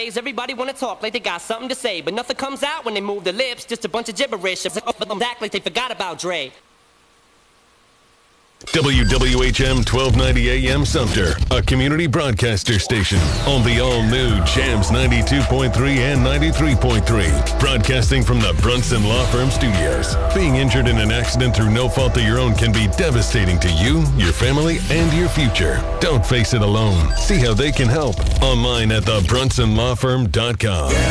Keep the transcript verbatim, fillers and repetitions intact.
Nowadays, everybody wanna talk like they got something to say, but nothing comes out when they move their lips, just a bunch of gibberish. Act like they forgot about Dre. W W H M twelve ninety A M Sumter, a community broadcaster station on the all-new Jams ninety-two point three and ninety-three point three, broadcasting from the Brunson Law Firm Studios. Being injured in an accident through no fault of your own can be devastating to you, your family, and your future. Don't face it alone. See how they can help online at the brunson law firm dot com.